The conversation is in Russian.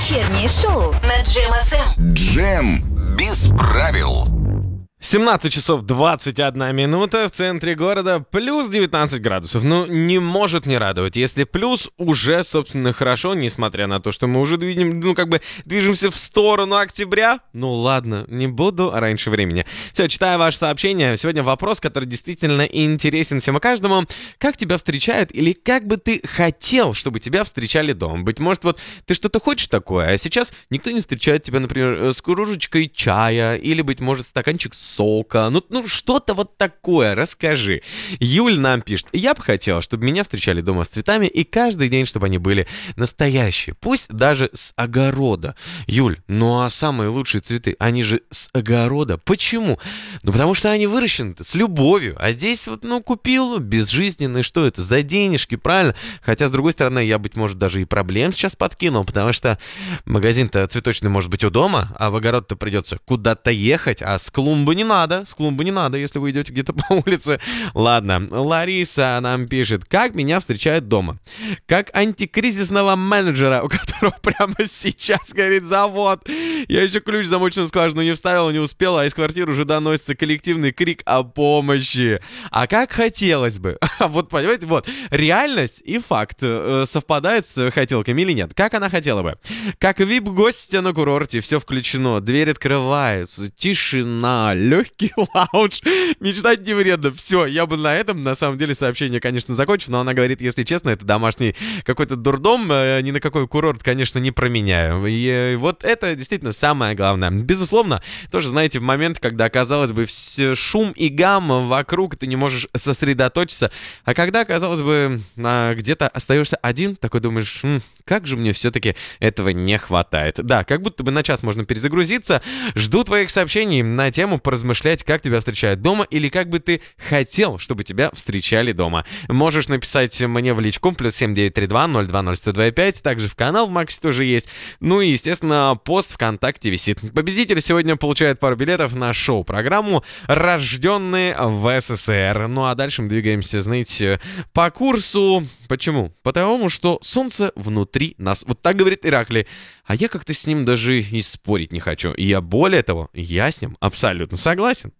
Вечернее шоу на Джем ФМ. Джем без правил. 17 часов 21 минута, в центре города плюс 19 градусов. Ну, не может не радовать. Если плюс, уже, собственно, хорошо, несмотря на то, что мы уже движемся в сторону октября. Ну ладно, не буду раньше времени. Все, читаю ваше сообщение. Сегодня вопрос, который действительно интересен всем и каждому. Как тебя встречают или как бы ты хотел, чтобы тебя встречали дома? Быть может, вот ты что-то хочешь такое, а сейчас никто не встречает тебя, например, с кружечкой чая или, быть может, стаканчик сока. Ну, что-то вот такое, расскажи. Юль нам пишет: я бы хотела, чтобы меня встречали дома с цветами и каждый день, чтобы они были настоящие. Пусть даже с огорода. Юль, ну а самые лучшие цветы, они же с огорода. Почему? Ну, потому что они выращены с любовью. А здесь вот, купил безжизненные, что это, за денежки, правильно? Хотя, с другой стороны, я, быть может, даже и проблем сейчас подкинул, потому что магазин-то цветочный может быть у дома, а в огород-то придется куда-то ехать, а с клумбы не надо, если вы идете где-то по улице. Ладно, Лариса нам пишет: как меня встречают дома? Как антикризисного менеджера, у которого прямо сейчас горит завод. Я еще ключ в замочную скважину не вставила, не успела, а из квартиры уже доносится коллективный крик о помощи. А как хотелось бы. Вот, понимаете, вот, реальность и факт совпадают с хотелками или нет? Как она хотела бы? Как вип-гостья на курорте, все включено, дверь открывается, тишина, легкий лаунж. Мечтать не вредно. Все, я бы на этом, на самом деле, сообщение, конечно, закончил, но она говорит, если честно, это домашний какой-то дурдом, ни на какой курорт, конечно, не променяю. И вот это действительно самое главное. Безусловно, тоже, знаете, в момент, когда, казалось бы, все шум и гам вокруг, ты не можешь сосредоточиться, а когда, казалось бы, где-то остаешься один, такой думаешь, как же мне все-таки этого не хватает. Да, как будто бы на час можно перезагрузиться. Жду твоих сообщений на тему поразмышлять, как тебя встречают дома, или как бы ты хотел, чтобы тебя встречали дома. Можешь написать мне в личку, +7 932 020 125, также в канал в Максе тоже есть. Ну и, естественно, пост ВКонтакте висит. Победитель сегодня получает пару билетов на шоу-программу «Рожденные в СССР». Ну а дальше мы двигаемся, знаете, по курсу. Почему? Потому что солнце внутри нас. Вот так говорит Ираклий. А я как-то с ним даже и спорить не хочу. И я, более того, я с ним абсолютно согласен.